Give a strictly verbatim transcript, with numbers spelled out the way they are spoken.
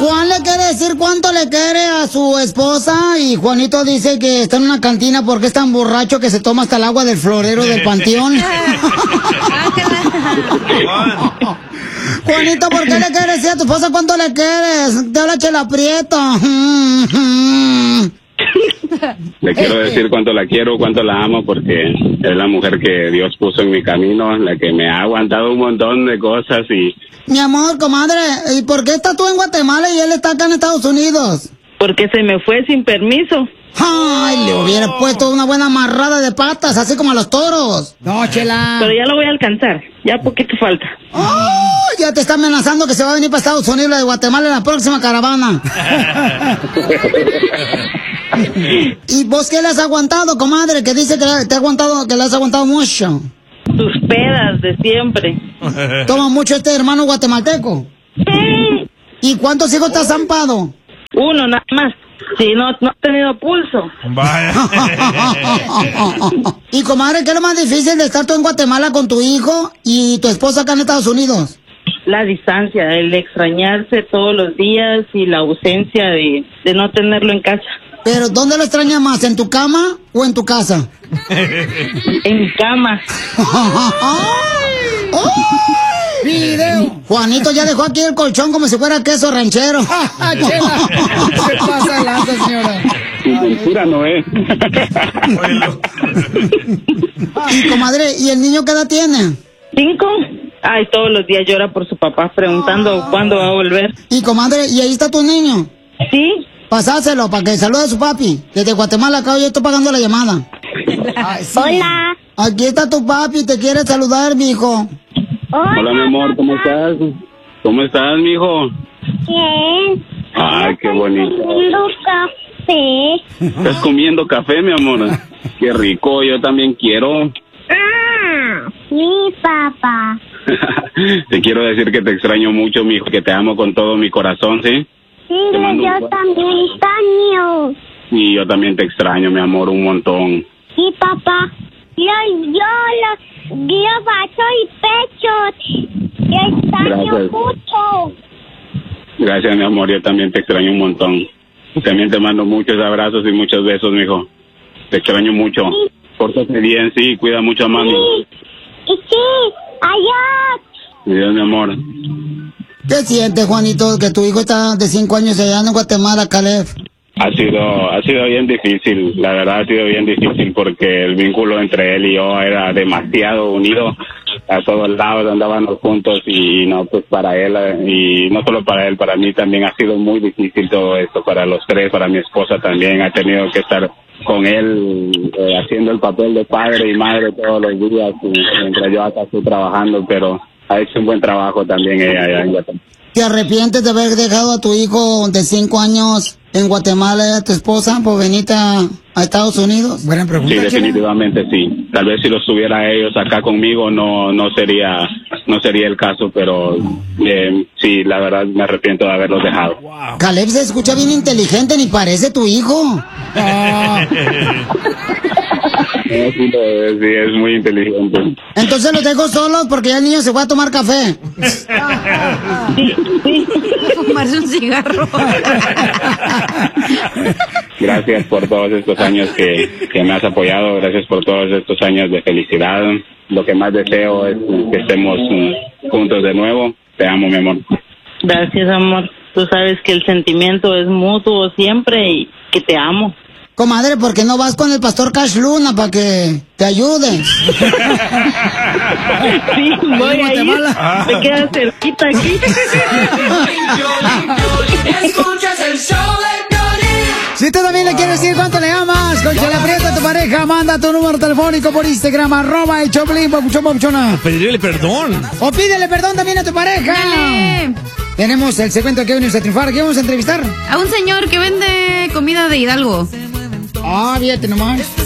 Juan le quiere decir cuánto le quiere a su esposa y Juanito dice que está en una cantina porque es tan borracho que se toma hasta el agua del florero del panteón. Juanito, ¿por qué le quieres decir a tu esposa cuánto le quieres? Te habla Chela Prieto. Le quiero decir cuánto la quiero, cuánto la amo, porque es la mujer que Dios puso en mi camino, la que me ha aguantado un montón de cosas y... Mi amor, comadre, ¿y por qué estás tú en Guatemala y él está acá en Estados Unidos? Porque se me fue sin permiso. Ay, le hubiera puesto una buena amarrada de patas, así como a los toros. No, Chela. Pero ya lo voy a alcanzar, ya poquito falta. Oh, ya te está amenazando que se va a venir para Estados Unidos de Guatemala en la próxima caravana. ¿Y vos qué le has aguantado, comadre? Que dice que te ha aguantado, que le has aguantado mucho. Tus pedas de siempre. ¿Toma mucho este hermano guatemalteco? Sí. ¿Y cuántos hijos te has zampado? Uno, nada más. Sí, no, no ha tenido pulso. Vaya. Y comadre, ¿qué es lo más difícil de estar tú en Guatemala con tu hijo y tu esposa acá en Estados Unidos? La distancia, el extrañarse todos los días y la ausencia de, de no tenerlo en casa. ¿Pero dónde lo extrañas más? ¿En tu cama o en tu casa? En cama. ¡Ay! ¡Video! Juanito ya dejó aquí el colchón como si fuera queso ranchero. ¿Qué pasa de lanza, señora? Mentira no es. Y comadre, ¿y el niño qué edad tiene? ¿Cinco? Ay, todos los días llora por su papá preguntando oh. cuándo va a volver. Y comadre, ¿y ahí está tu niño? Sí. Pasáselo para que salude a su papi. Desde Guatemala acá yo estoy pagando la llamada. Ay, sí. Hola. Aquí está tu papi, te quiere saludar, mijo. Hola, Hola mi amor, ¿cómo estás? ¿Cómo estás, mijo? Bien. Ay, qué bonito. Comiendo café. ¿Estás comiendo café, mi amor? Qué rico, yo también quiero. Ah, mi papá. Te quiero decir que te extraño mucho, mijo, que te amo con todo mi corazón, ¿sí? Sí, yo también extraño. Y yo también te extraño, mi amor, un montón. Sí, papá. Yo, yo, lo, yo bajo y pecho. Te extraño Gracias. mucho. Gracias, mi amor, yo también te extraño un montón. También te mando muchos abrazos y muchos besos, mijo. Te extraño mucho. Sí. Pórtate bien, sí, cuida mucho a mami. Sí. Y sí, adiós. Adiós, mi amor. ¿Qué sientes, Juanito, que tu hijo está de cinco años allá en Guatemala, Caleb? Ha sido, ha sido bien difícil, la verdad ha sido bien difícil porque el vínculo entre él y yo era demasiado unido. A todos lados andábamos juntos y no, pues para él, y no solo para él, para mí también ha sido muy difícil todo esto, para los tres, para mi esposa también, ha tenido que estar con él eh, haciendo el papel de padre y madre todos los días, y, mientras yo acá estoy trabajando, pero ha hecho un buen trabajo también ella allá en Guatemala. ¿Te arrepientes de haber dejado a tu hijo de cinco años en Guatemala y a tu esposa por venir a, a Estados Unidos? Buena pregunta. Sí, definitivamente sí. Tal vez si los tuviera ellos acá conmigo no no sería no sería el caso, pero eh, sí, la verdad me arrepiento de haberlos dejado. Wow. Caleb se escucha bien inteligente, ni parece tu hijo. Ah. No, sí, lo es, sí, es muy inteligente. Entonces los dejo solos porque ya el niño se fue a tomar café. Sí, sí. Fumarse un cigarro. Gracias por todos estos años que, que me has apoyado, gracias por todos estos años de felicidad. Lo que más deseo es que estemos um, juntos de nuevo. Te amo, mi amor. Gracias, amor. Tú sabes que el sentimiento es mutuo siempre y que te amo. Comadre, ¿por qué no vas con el pastor Cash Luna para que te ayude? Sí, voy a ir. Me queda cerquita aquí. Escuchas el show de Piolín. Si tú también le quieres decir cuánto le amas, con Chela Prieto a tu pareja, manda tu número telefónico por Instagram, arroba el Choplin, papuchón, papuchona. Pedirle perdón. O pídele perdón también a tu pareja. Dale. Tenemos el segmento que venimos a triunfar. ¿Qué vamos a entrevistar? A un señor que vende comida de Hidalgo. Ah, fíjate nomás.